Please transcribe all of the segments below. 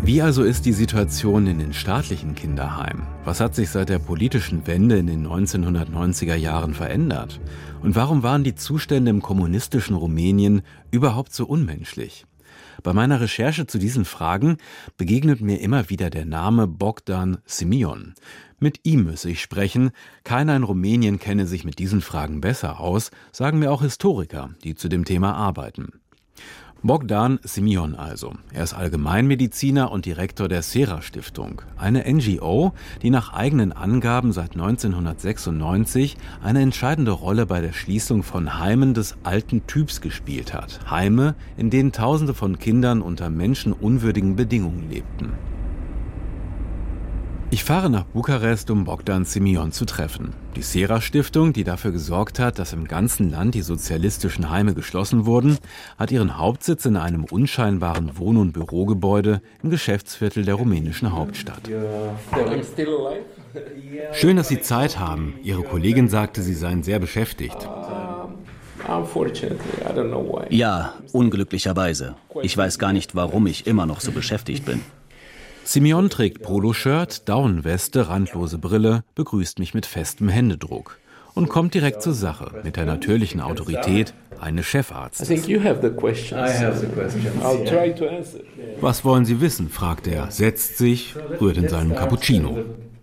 Wie also ist die Situation in den staatlichen Kinderheimen? Was hat sich seit der politischen Wende in den 1990er Jahren verändert? Und warum waren die Zustände im kommunistischen Rumänien überhaupt so unmenschlich? Bei meiner Recherche zu diesen Fragen begegnet mir immer wieder der Name Bogdan Simion. Mit ihm müsse ich sprechen. Keiner in Rumänien kenne sich mit diesen Fragen besser aus, sagen mir auch Historiker, die zu dem Thema arbeiten. Bogdan Simion also. Er ist Allgemeinmediziner und Direktor der Sera-Stiftung, eine NGO, die nach eigenen Angaben seit 1996 eine entscheidende Rolle bei der Schließung von Heimen des alten Typs gespielt hat. Heime, in denen Tausende von Kindern unter menschenunwürdigen Bedingungen lebten. Ich fahre nach Bukarest, um Bogdan Simion zu treffen. Die Sera-Stiftung, die dafür gesorgt hat, dass im ganzen Land die sozialistischen Heime geschlossen wurden, hat ihren Hauptsitz in einem unscheinbaren Wohn- und Bürogebäude im Geschäftsviertel der rumänischen Hauptstadt. Schön, dass Sie Zeit haben. Ihre Kollegin sagte, Sie seien sehr beschäftigt. Ja, unglücklicherweise. Ich weiß gar nicht, warum ich immer noch so beschäftigt bin. Simion trägt Poloshirt, Daunenweste, randlose Brille, begrüßt mich mit festem Händedruck und kommt direkt zur Sache, mit der natürlichen Autorität eines Chefarztes. Was wollen Sie wissen, fragt er, setzt sich, rührt in seinem Cappuccino.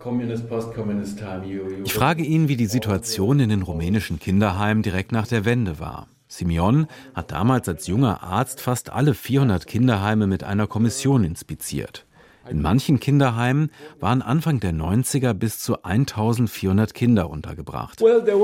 Ich frage ihn, wie die Situation in den rumänischen Kinderheimen direkt nach der Wende war. Simion hat damals als junger Arzt fast alle 400 Kinderheime mit einer Kommission inspiziert. In manchen Kinderheimen waren Anfang der 90er bis zu 1400 Kinder untergebracht.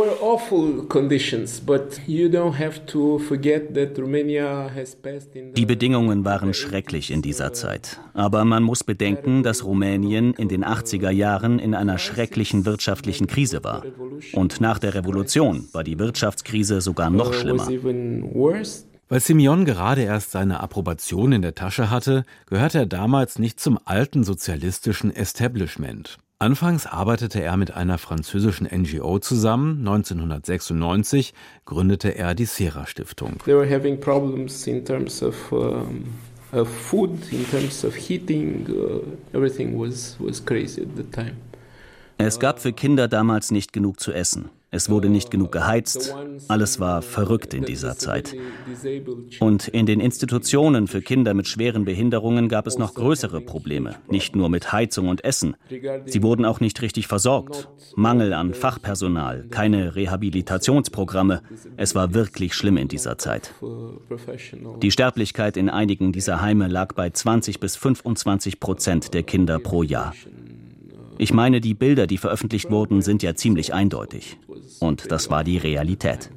Die Bedingungen waren schrecklich in dieser Zeit. Aber man muss bedenken, dass Rumänien in den 80er Jahren in einer schrecklichen wirtschaftlichen Krise war. Und nach der Revolution war die Wirtschaftskrise sogar noch schlimmer. Weil Simion gerade erst seine Approbation in der Tasche hatte, gehörte er damals nicht zum alten sozialistischen Establishment. Anfangs arbeitete er mit einer französischen NGO zusammen. 1996 gründete er die Sera-Stiftung. They were having problems in terms of food, in terms of heating. Everything was crazy at the time. Es gab für Kinder damals nicht genug zu essen. Es wurde nicht genug geheizt. Alles war verrückt in dieser Zeit. Und in den Institutionen für Kinder mit schweren Behinderungen gab es noch größere Probleme. Nicht nur mit Heizung und Essen. Sie wurden auch nicht richtig versorgt. Mangel an Fachpersonal, keine Rehabilitationsprogramme. Es war wirklich schlimm in dieser Zeit. Die Sterblichkeit in einigen dieser Heime lag bei 20-25% der Kinder pro Jahr. Ich meine, die Bilder, die veröffentlicht wurden, sind ja ziemlich eindeutig. Und das war die Realität.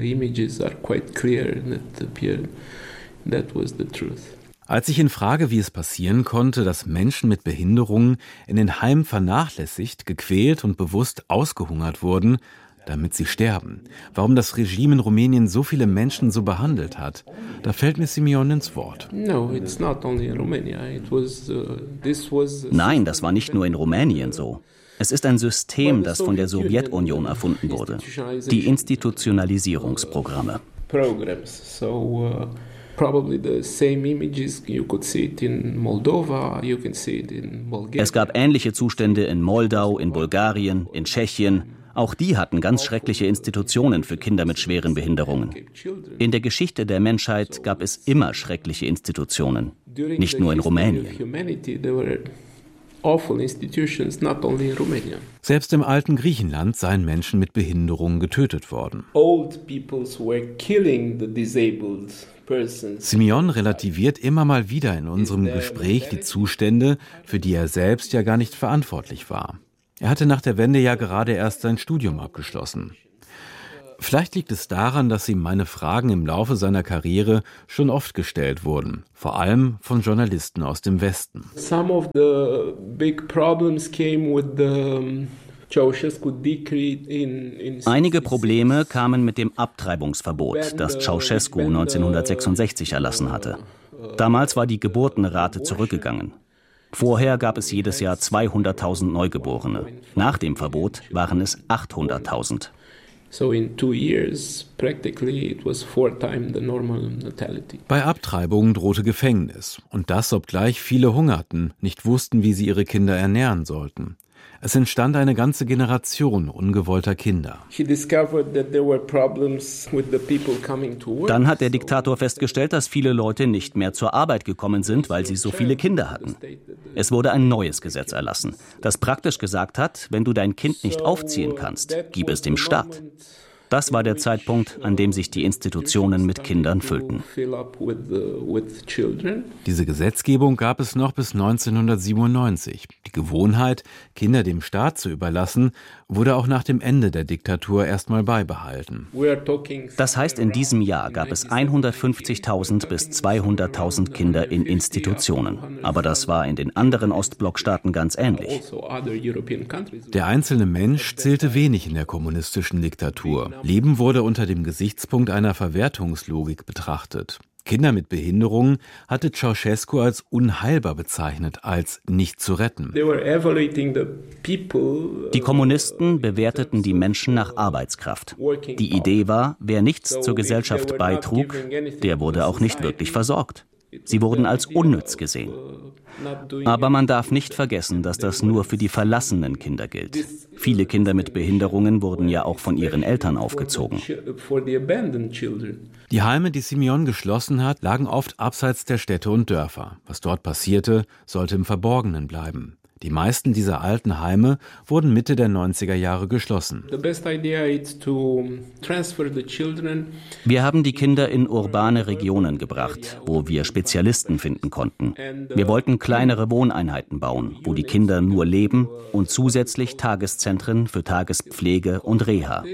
Als ich ihn frage, wie es passieren konnte, dass Menschen mit Behinderungen in den Heimen vernachlässigt, gequält und bewusst ausgehungert wurden, damit sie sterben, warum das Regime in Rumänien so viele Menschen so behandelt hat, da fällt mir Simion ins Wort. Nein, das war nicht nur in Rumänien so. Es ist ein System, das von der Sowjetunion erfunden wurde. Die Institutionalisierungsprogramme. Es gab ähnliche Zustände in Moldau, in Bulgarien, in Tschechien. Auch die hatten ganz schreckliche Institutionen für Kinder mit schweren Behinderungen. In der Geschichte der Menschheit gab es immer schreckliche Institutionen, nicht nur in Rumänien. Selbst im alten Griechenland seien Menschen mit Behinderungen getötet worden. Simion relativiert immer mal wieder in unserem Gespräch die Zustände, für die er selbst ja gar nicht verantwortlich war. Er hatte nach der Wende ja gerade erst sein Studium abgeschlossen. Vielleicht liegt es daran, dass ihm meine Fragen im Laufe seiner Karriere schon oft gestellt wurden, vor allem von Journalisten aus dem Westen. Einige Probleme kamen mit dem Abtreibungsverbot, das Ceausescu 1966 erlassen hatte. Damals war die Geburtenrate zurückgegangen. Vorher gab es jedes Jahr 200.000 Neugeborene. Nach dem Verbot waren es 800.000. So in 2 years, practically it was 4 times the normal natality. Bei Abtreibungen drohte Gefängnis. Und das, obgleich viele hungerten, nicht wussten, wie sie ihre Kinder ernähren sollten. Es entstand eine ganze Generation ungewollter Kinder. Dann hat der Diktator festgestellt, dass viele Leute nicht mehr zur Arbeit gekommen sind, weil sie so viele Kinder hatten. Es wurde ein neues Gesetz erlassen, das praktisch gesagt hat, wenn du dein Kind nicht aufziehen kannst, gib es dem Staat. Das war der Zeitpunkt, an dem sich die Institutionen mit Kindern füllten. Diese Gesetzgebung gab es noch bis 1997. Die Gewohnheit, Kinder dem Staat zu überlassen, wurde auch nach dem Ende der Diktatur erstmal beibehalten. Das heißt, in diesem Jahr gab es 150.000 bis 200.000 Kinder in Institutionen. Aber das war in den anderen Ostblockstaaten ganz ähnlich. Der einzelne Mensch zählte wenig in der kommunistischen Diktatur. Leben wurde unter dem Gesichtspunkt einer Verwertungslogik betrachtet. Kinder mit Behinderungen hatte Ceausescu als unheilbar bezeichnet, als nicht zu retten. Die Kommunisten bewerteten die Menschen nach Arbeitskraft. Die Idee war, wer nichts zur Gesellschaft beitrug, der wurde auch nicht wirklich versorgt. Sie wurden als unnütz gesehen. Aber man darf nicht vergessen, dass das nur für die verlassenen Kinder gilt. Viele Kinder mit Behinderungen wurden ja auch von ihren Eltern aufgezogen. Die Heime, die Simeon geschlossen hat, lagen oft abseits der Städte und Dörfer. Was dort passierte, sollte im Verborgenen bleiben. Die meisten dieser alten Heime wurden Mitte der 90er Jahre geschlossen. Wir haben die Kinder in urbane Regionen gebracht, wo wir Spezialisten finden konnten. Wir wollten kleinere Wohneinheiten bauen, wo die Kinder nur leben und zusätzlich Tageszentren für Tagespflege und Reha.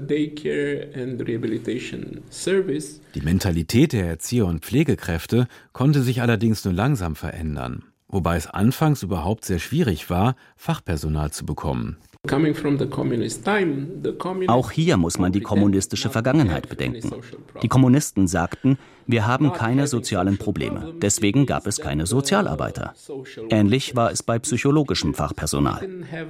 Die Mentalität der Erzieher und Pflegekräfte konnte sich allerdings nur langsam verändern. Wobei es anfangs überhaupt sehr schwierig war, Fachpersonal zu bekommen. Auch hier muss man die kommunistische Vergangenheit bedenken. Die Kommunisten sagten, wir haben keine sozialen Probleme, deswegen gab es keine Sozialarbeiter. Ähnlich war es bei psychologischem Fachpersonal.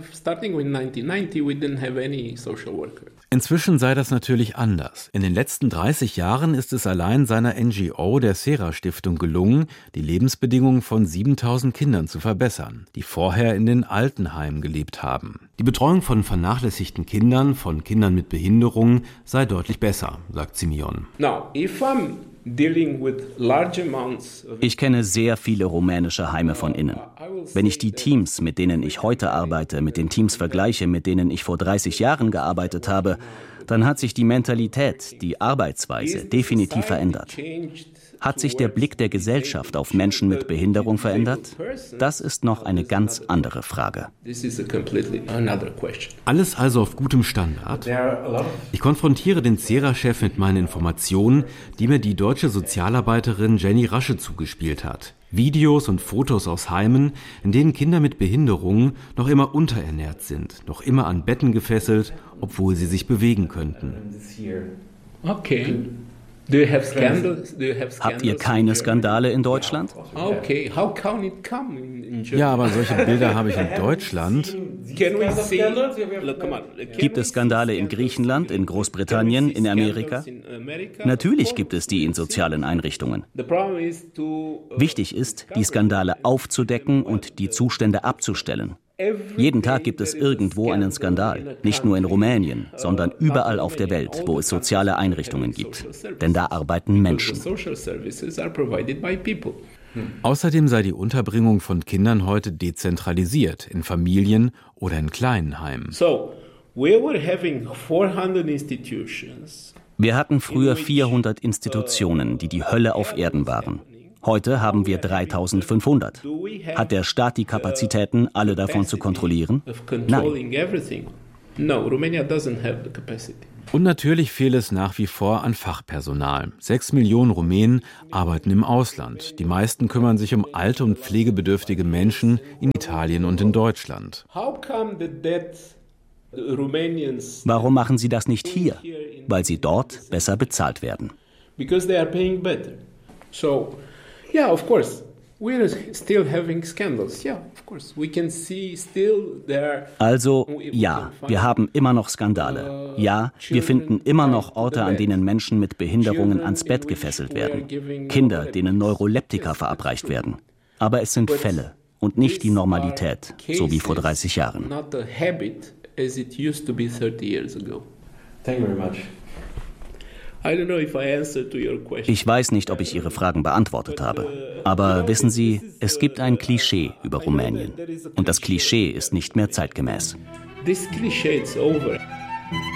Inzwischen sei das natürlich anders. In den letzten 30 Jahren ist es allein seiner NGO, der Sera-Stiftung, gelungen, die Lebensbedingungen von 7.000 Kindern zu verbessern, die vorher in den Altenheimen gelebt haben. Die Betreuung von vernachlässigten Kindern, von Kindern mit Behinderungen, sei deutlich besser, sagt Simeon. Ich kenne sehr viele rumänische Heime von innen. Wenn ich die Teams, mit denen ich heute arbeite, mit den Teams vergleiche, mit denen ich vor 30 Jahren gearbeitet habe, dann hat sich die Mentalität, die Arbeitsweise definitiv verändert. Hat sich der Blick der Gesellschaft auf Menschen mit Behinderung verändert? Das ist noch eine ganz andere Frage. Alles also auf gutem Standard? Ich konfrontiere den Sera-Chef mit meinen Informationen, die mir die deutsche Sozialarbeiterin Jenny Rasche zugespielt hat. Videos und Fotos aus Heimen, in denen Kinder mit Behinderungen noch immer unterernährt sind, noch immer an Betten gefesselt, obwohl sie sich bewegen könnten. Okay. Habt ihr keine Skandale in Deutschland? Ja, aber solche Bilder habe ich in Deutschland. Gibt es Skandale in Griechenland, in Großbritannien, in Amerika? Natürlich gibt es die in sozialen Einrichtungen. Wichtig ist, die Skandale aufzudecken und die Zustände abzustellen. Jeden Tag gibt es irgendwo einen Skandal, nicht nur in Rumänien, sondern überall auf der Welt, wo es soziale Einrichtungen gibt. Denn da arbeiten Menschen. Außerdem sei die Unterbringung von Kindern heute dezentralisiert, in Familien oder in kleinen Heimen. Wir hatten früher 400 Institutionen, die die Hölle auf Erden waren. Heute haben wir 3.500. Hat der Staat die Kapazitäten, alle davon zu kontrollieren? Nein. Und natürlich fehlt es nach wie vor an Fachpersonal. 6 Millionen Rumänen arbeiten im Ausland. Die meisten kümmern sich um alte und pflegebedürftige Menschen in Italien und in Deutschland. Warum machen sie das nicht hier? Weil sie dort besser bezahlt werden. Yeah, of course. Also, ja, wir haben immer noch Skandale. Ja, wir finden immer noch Orte, an denen Menschen mit Behinderungen ans Bett gefesselt werden. Kinder, denen Neuroleptika verabreicht werden. Aber es sind Fälle und nicht die Normalität, so wie vor 30 Jahren. Ich weiß nicht, ob ich Ihre Fragen beantwortet habe. Aber wissen Sie, es gibt ein Klischee über Rumänien. Und das Klischee ist nicht mehr zeitgemäß.